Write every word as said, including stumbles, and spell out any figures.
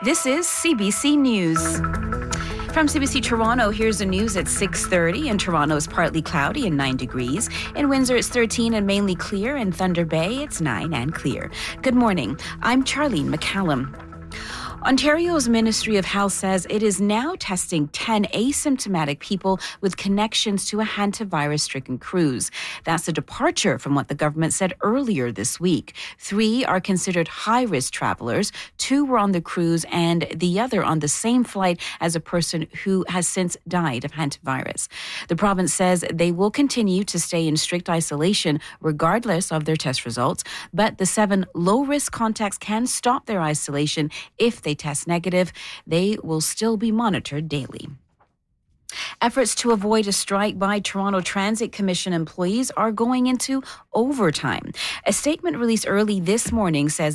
This is C B C News. From C B C Toronto, here's the news at six thirty. In Toronto, it's partly cloudy and nine degrees. In Windsor, it's thirteen and mainly clear. In Thunder Bay, it's nine and clear. Good morning. I'm Charlene McCallum. Ontario's Ministry of Health says it is now testing ten asymptomatic people with connections to a hantavirus-stricken cruise. That's a departure from what the government said earlier this week. Three are considered high-risk travelers. Two were on the cruise and the other on the same flight as a person who has since died of hantavirus. The province says they will continue to stay in strict isolation regardless of their test results, but the seven low-risk contacts can stop their isolation if they test negative. They will still be monitored daily. Efforts to avoid a strike by Toronto Transit Commission employees are going into overtime. A statement released early this morning says